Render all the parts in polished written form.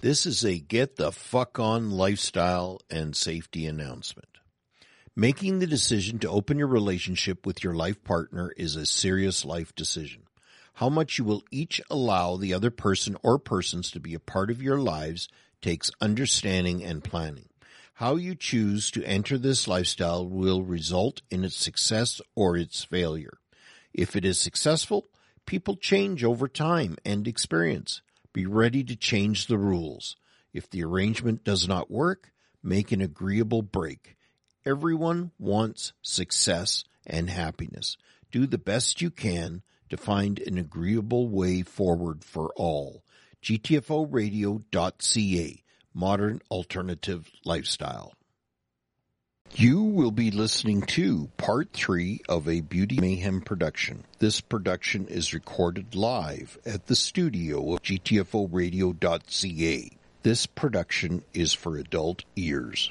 This is a get the fuck on lifestyle and safety announcement. Making the decision to open your relationship with your life partner is a serious life decision. How much you will each allow the other person or persons to be a part of your lives takes understanding and planning. How you choose to enter this lifestyle will result in its success or its failure. If it is successful, people change over time and experience. Be ready to change the rules. If the arrangement does not work, make an agreeable break. Everyone wants success and happiness. Do the best you can to find an agreeable way forward for all. GTFOradio.ca, Modern Alternative Lifestyle. You will be listening to Part 3 of a Beauty Mayhem production. This production is recorded live at the studio of GTFOradio.ca. This production is for adult ears.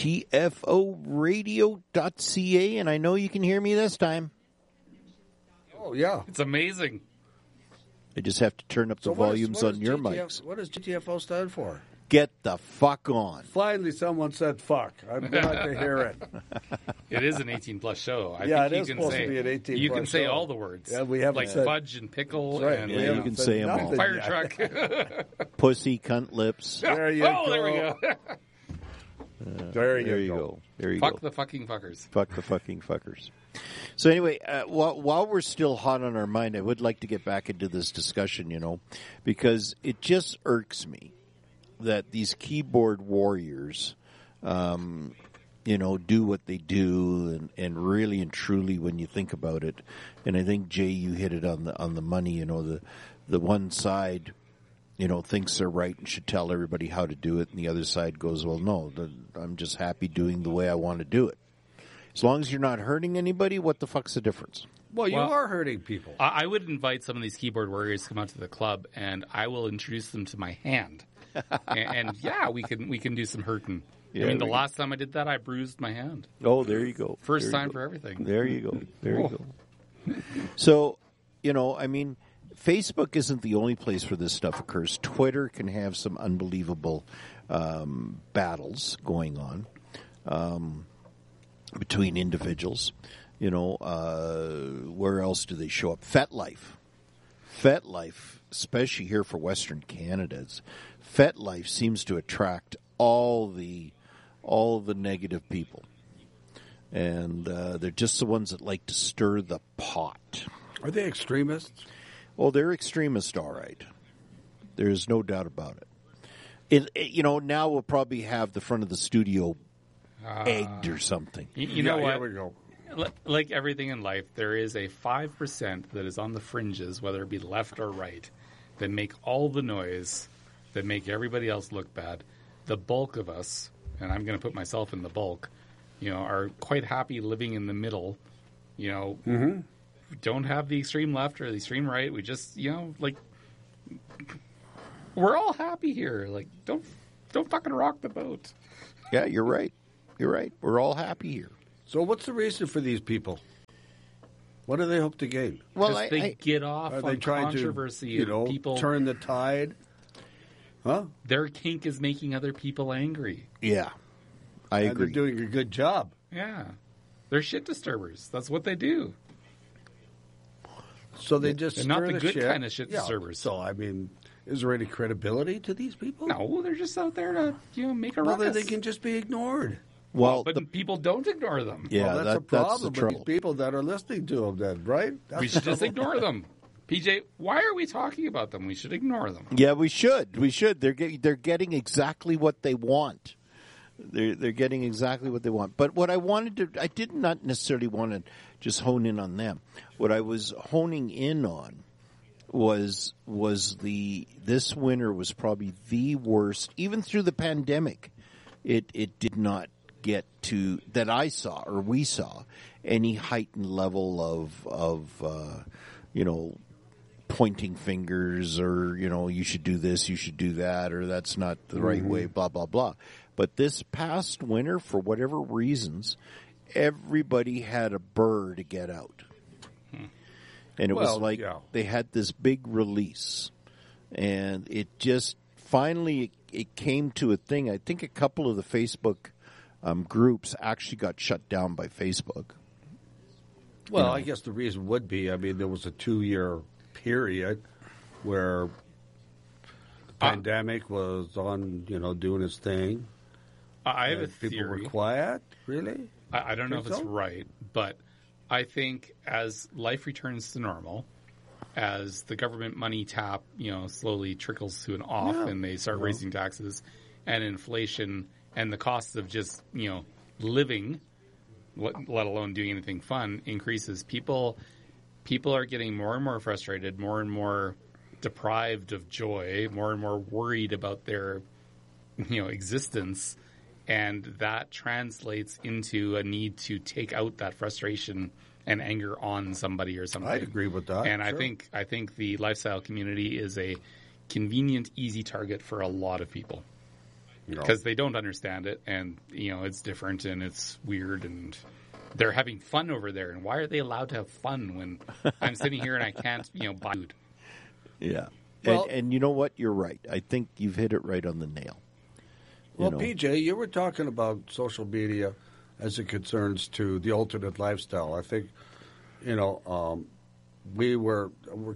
GTFOradio.ca, and I know you can hear me this time. Oh, yeah. It's amazing. I just have to turn up the volumes on your mics. What does GTFO stand for? Get the fuck on. Finally, someone said fuck. I'm glad to hear it. It is an 18-plus show. It is supposed to be an 18-plus show. You can say all the words. Yeah, we haven't like said, fudge and pickle. Right, and you can say them all. Fire truck. Pussy, cunt lips. There you go. There we go. There you go. There you go. Fuck the fucking fuckers. Fuck the fucking fuckers. So anyway, while we're still hot on our mind, I would like to get back into this discussion, because it just irks me that these keyboard warriors, do what they do, and really and truly, when you think about it, and I think Jay, you hit it on the money. The one side, thinks they're right and should tell everybody how to do it, and the other side goes, well, no, I'm just happy doing the way I want to do it. As long as you're not hurting anybody, what the fuck's the difference? Well, you are hurting people. I would invite some of these keyboard warriors to come out to the club, and I will introduce them to my hand. and yeah, we can do some hurting. Yeah, the last time I did that, I bruised my hand. Oh, there you go. First time for everything. There you go. There you go. So, Facebook isn't the only place where this stuff occurs. Twitter can have some unbelievable battles going on between individuals. Where else do they show up? FetLife, especially here for Western Canada, FetLife seems to attract all the negative people, and they're just the ones that like to stir the pot. Are they extremists? Oh, they're extremists, all right. There's no doubt about it. Now we'll probably have the front of the studio egged or something. You know what? Here we go. Like everything in life, there is a 5% that is on the fringes, whether it be left or right, that make all the noise, that make everybody else look bad. The bulk of us, and I'm going to put myself in the bulk, are quite happy living in the middle. Don't have the extreme left or the extreme right. We just, we're all happy here. Like, don't fucking rock the boat. Yeah, you're right. You're right. We're all happy here. So what's the reason for these people? What do they hope to gain? Well, they get off are on they trying controversy to, people turn the tide? Huh? Their kink is making other people angry. Yeah, I agree. And they're doing a good job. Yeah. They're shit disturbers. That's what they do. So they just They're not stir the good shit. kind of shit disturbers. So, is there any credibility to these people? No, they're just out there to, make a Well, ruckus. then they can just be ignored. Well, but people don't ignore them. Yeah, well, that's a problem that's the with these people that are listening to them then, right? We should just ignore them. PJ, why are we talking about them? We should ignore them. Yeah, we should. We should. They're getting exactly what they want. They're getting exactly what they want. But what I did not necessarily want to just hone in on them. What I was honing in on was this winter was probably the worst, even through the pandemic. It did not get to, that I saw or we saw, any heightened level of pointing fingers or, you should do this, you should do that, or that's not the right way, blah, blah, blah. But this past winter, for whatever reasons, everybody had a burr to get out. And it was like they had this big release. And it just finally, it came to a thing. I think a couple of the Facebook groups actually got shut down by Facebook. Well, I guess the reason would be, I mean, there was a 2-year period where the pandemic was on, doing its thing. I have a People theory. were quiet, really? I don't know if Think it's so? right, but I think as life returns to normal, as the government money tap, slowly trickles to an off, and they start raising taxes, and inflation and the costs of just living, let alone doing anything fun, increases. People are getting more and more frustrated, more and more deprived of joy, more and more worried about their existence. And that translates into a need to take out that frustration and anger on somebody or something. I'd agree with that. And sure. I think the lifestyle community is a convenient, easy target for a lot of people because they don't understand it, and it's different and it's weird, and they're having fun over there. And why are they allowed to have fun when I'm sitting here and I can't buy food? Yeah. Well- and you know what? You're right. I think you've hit it right on the nail. Well, PJ, you were talking about social media as it concerns to the alternate lifestyle. I think, we're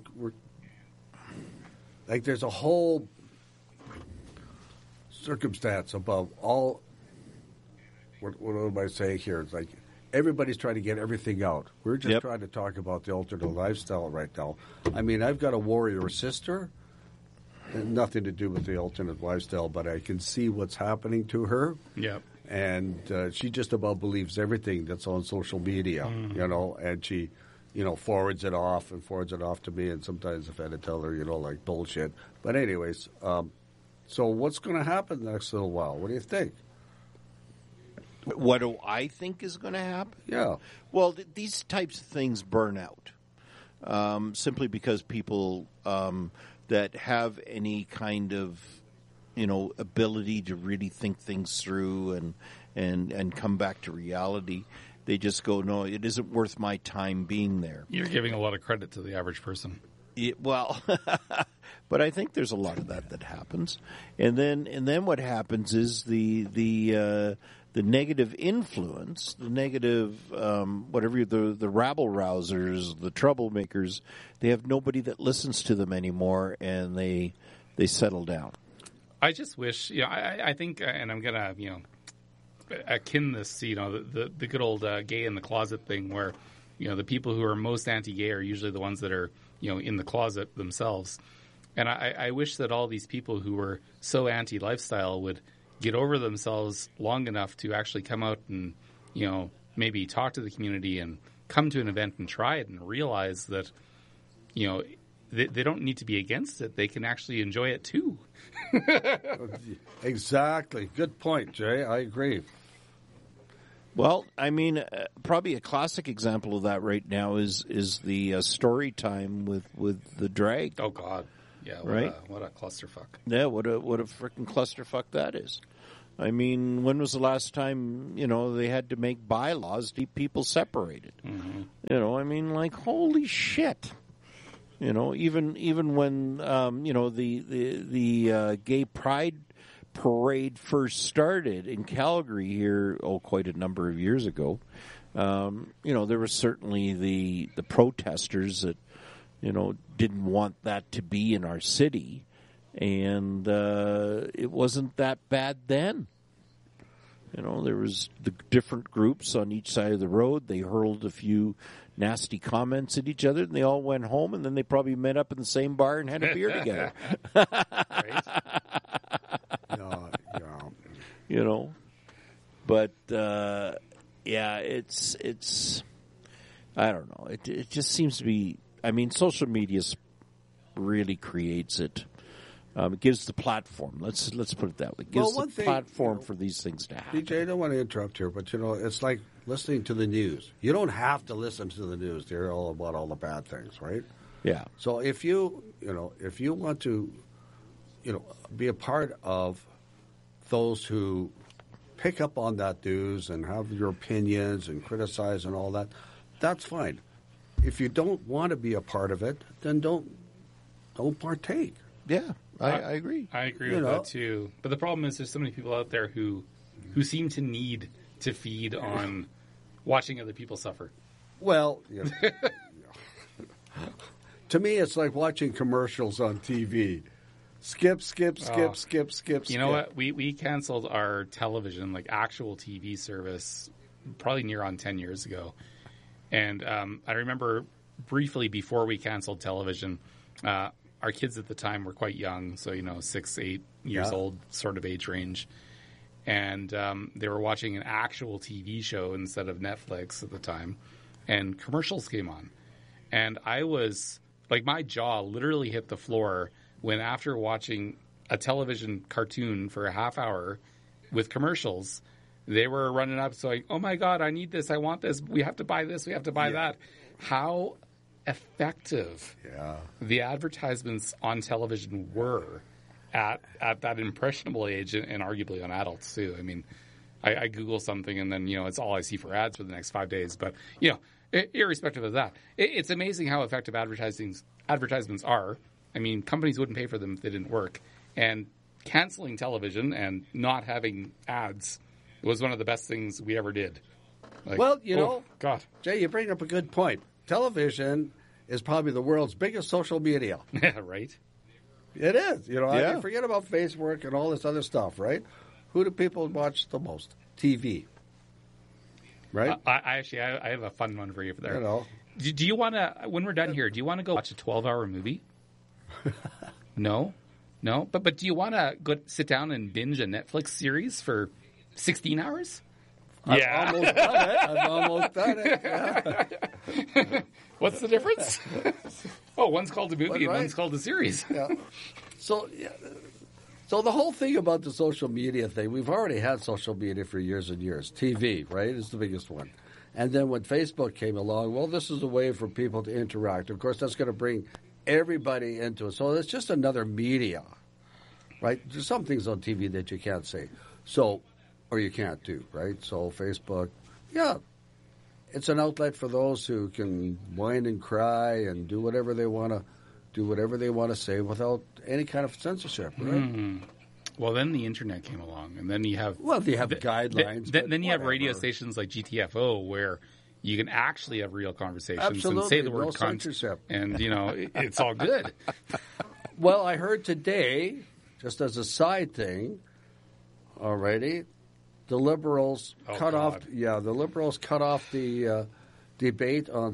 like there's a whole circumstance above all. What am I saying here? It's like everybody's trying to get everything out. We're just trying to talk about the alternate lifestyle right now. I mean, I've got a warrior sister. Nothing to do with the alternate lifestyle, but I can see what's happening to her. Yep. And she just about believes everything that's on social media, and she, forwards it off to me. And sometimes if I had to tell her, like bullshit. But anyways, so what's going to happen the next little while? What do you think? What do I think is going to happen? Yeah. Well, these types of things burn out simply because people that have any kind of ability to really think things through and come back to reality, they just go, no, it isn't worth my time being there. You're giving a lot of credit to the average person. Well, but I think there's a lot of that happens, and then what happens is the negative influence, the negative whatever the rabble rousers, the troublemakers, they have nobody that listens to them anymore, and they settle down. I just wish, I think, and I'm gonna, akin this, the good old gay in the closet thing, where, the people who are most anti-gay are usually the ones that are, in the closet themselves. And I wish that all these people who were so anti-lifestyle would get over themselves long enough to actually come out and, maybe talk to the community and come to an event and try it and realize that, they don't need to be against it. They can actually enjoy it too. Exactly. Good point, Jay. I agree. Well, I mean, probably a classic example of that right now is the story time with the drag. Oh God, yeah, right? What a clusterfuck. Yeah, what a freaking clusterfuck that is. I mean, when was the last time they had to make bylaws to keep people separated? Mm-hmm. I mean, like holy shit. Even when the gay pride parade first started in Calgary here, quite a number of years ago, there was certainly the protesters that didn't want that to be in our city, and it wasn't that bad then. There was the different groups on each side of the road. They hurled a few nasty comments at each other, and they all went home, and then they probably met up in the same bar and had a beer together. Right? But yeah, it's I don't know. It just seems to be. I mean, social media really creates it. It gives the platform. Let's put it that way. It gives the platform for these things to happen. DJ, I don't want to interrupt here, but it's like listening to the news. You don't have to listen to the news to hear all about all the bad things, right? Yeah. So if you want to, be a part of those who pick up on that news and have your opinions and criticize and all that, that's fine. If you don't want to be a part of it, then don't partake. Yeah. I agree. I agree with that too. But the problem is there's so many people out there who seem to need to feed on watching other people suffer. Well, to me, it's like watching commercials on TV. Skip. You know what? We canceled our television, like actual TV service, probably near on 10 years ago. And I remember briefly before we canceled television, our kids at the time were quite young, so 6, 8 years old sort of age range. And they were watching an actual TV show instead of Netflix at the time, and commercials came on. And I was, like, my jaw literally hit the floor when, after watching a television cartoon for a half hour with commercials, they were running up saying, oh my God, I need this, I want this, we have to buy this, we have to buy that. How effective the advertisements on television were at that impressionable age, and arguably on adults too. I mean, I Google something and then, it's all I see for ads for the next 5 days. But, irrespective of that, it's amazing how effective advertisements are. I mean, companies wouldn't pay for them if they didn't work. And canceling television and not having ads was one of the best things we ever did. Like, well, God. Jay, you bring up a good point. Television is probably the world's biggest social media. Yeah, right? It is. I forget about Facebook and all this other stuff, right? Who do people watch the most? TV. Right? I have a fun one for you there. Do you want to, when we're done here, do you want to go watch a 12-hour movie? No? But do you want to go sit down and binge a Netflix series for 16 hours? I've almost done it. Yeah. What's the difference? One's called a movie and one's called a series. Yeah. So the whole thing about the social media thing, we've already had social media for years and years. TV, right, is the biggest one. And then when Facebook came along, well, this is a way for people to interact. Of course, that's going to bring everybody into it. So it's just another media, right? There's some things on TV that you can't say. Or you can't do, right? So Facebook, it's an outlet for those who can whine and cry and do whatever they want to say without any kind of censorship, right? Mm-hmm. Well, then the internet came along, and then you have guidelines. Then you have radio stations like GTFO where you can actually have real conversations Absolutely. and say the word no cunt, censorship. and it's all good. Well, I heard today, just as a side thing, already, the Liberals cut off the debate on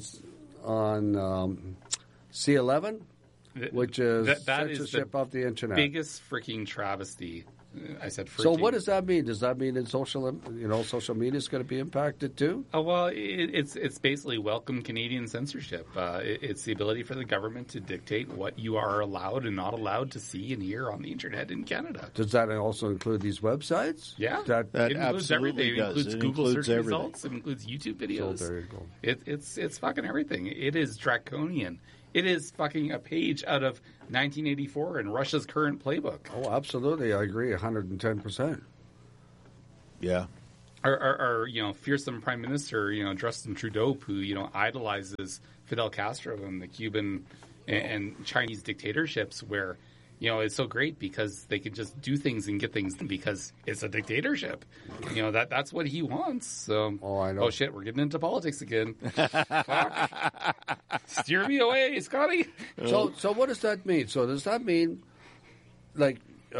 C11, which is censorship of the internet. Biggest freaking travesty. I said freaking. So what does that mean? Does that mean in social media is going to be impacted too? Oh, well, it's basically welcome Canadian censorship. It's the ability for the government to dictate what you are allowed and not allowed to see and hear on the internet in Canada. Does that also include these websites? Yeah, that it includes everything. It includes Google search everything. results. It includes YouTube videos. So there you go. It's fucking everything. It is draconian. It is fucking a page out of 1984 in Russia's current playbook. Oh, absolutely. I agree 110%. Yeah. Our fearsome Prime Minister, Justin Trudeau, who, idolizes Fidel Castro and the Cuban and Chinese dictatorships where, it's so great because they can just do things and get things done because it's a dictatorship. That's what he wants. So, I know. Oh, shit, we're getting into politics again. Fuck. Steer me away, Scotty. So what does that mean? So does that mean, like,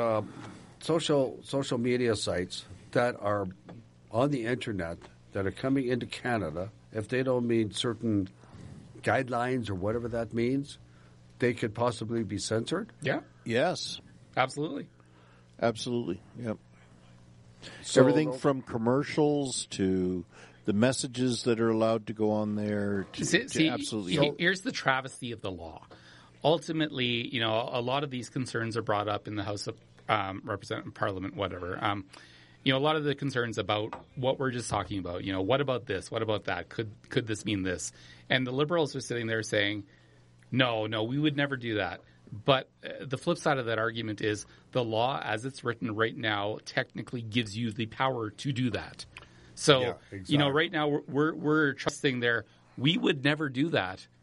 social media sites that are on the internet that are coming into Canada, if they don't meet certain guidelines or whatever that means, they could possibly be censored? Yeah. Yes. Absolutely. Absolutely. Yep. So Everything from commercials to the messages that are allowed to go on there. To absolutely. Here's the travesty of the law. Ultimately, a lot of these concerns are brought up in the House of Parliament, whatever. A lot of the concerns about what we're just talking about. What about this? What about that? Could this mean this? And the Liberals are sitting there saying, no, we would never do that. But the flip side of that argument is the law, as it's written right now, technically gives you the power to do that. So, exactly. Right now we're trusting there. We would never do that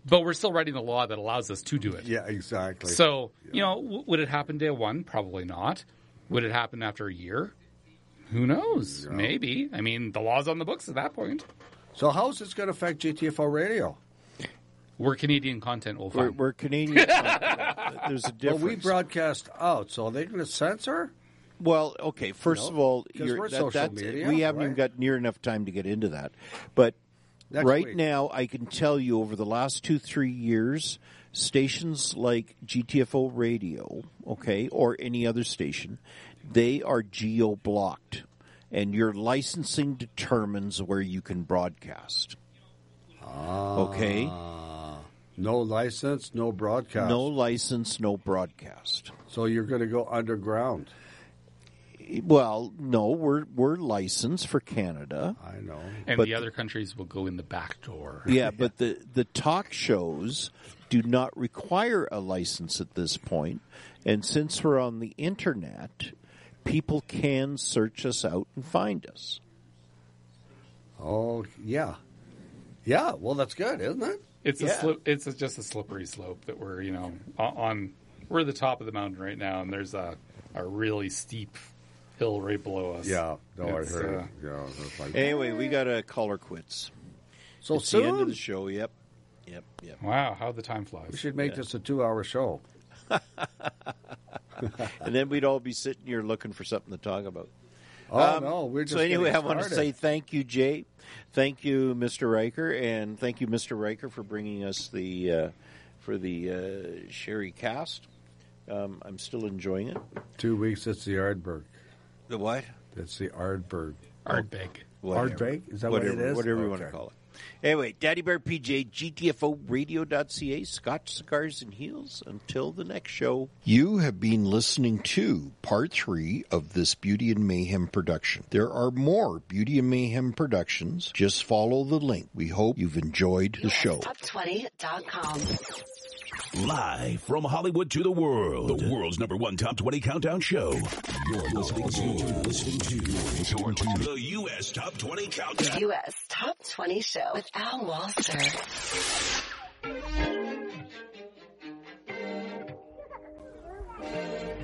But we're still writing the law that allows us to do it. Yeah, exactly. So, would it happen day one? Probably not. Would it happen after a year? Who knows? Yeah. Maybe. I mean, the law's on the books at that point. So how's this going to affect GTFO radio? We're Canadian content, we'll find. We're Canadian content. There's a difference. Well, we broadcast out, so are they going to censor? Well, okay, first of all, we're social media, we haven't even got near enough time to get into that. But Next week. Now, I can tell you over the last 2-3 years, stations like GTFO Radio, okay, or any other station, they are geo-blocked. And your licensing determines where you can broadcast. Okay? No license, no broadcast. No license, no broadcast. So you're going to go underground. Well, no, we're licensed for Canada. I know. And the other countries will go in the back door. Yeah, but the talk shows do not require a license at this point. And since we're on the internet, people can search us out and find us. Oh, yeah. Yeah, well, that's good, isn't it? It's just a slippery slope that we're, on. We're at the top of the mountain right now, and there's a really steep hill right below us. Yeah, no, I heard. Anyway, we got to call her quits. So it's soon? the end of the show. Yep. Wow, how the time flies. We should make this a 2-hour show. And then we'd all be sitting here looking for something to talk about. Oh, no, we're just so anyway, I want to started. say thank you, Jay. Thank you, Mr. Riker, and thank you, Mr. Riker, for bringing us the Sherry cast. I'm still enjoying it. 2 weeks, it's the Ardbeg. The what? It's the Ardbeg. Ardbeg. Ardbeg? Is that what it is? Whatever you want to call it. Anyway, Daddy Bear PJ, GTFOradio.ca, Scotch Cigars and Heels. Until the next show. You have been listening to Part 3 of this Beauty and Mayhem production. There are more Beauty and Mayhem productions. Just follow the link. We hope you've enjoyed the show. Top20.com. Live from Hollywood to the world, the world's #1 Top 20 Countdown Show. You're listening to the U.S. Top 20 Countdown. U.S. Top 20 Show with Al Walser.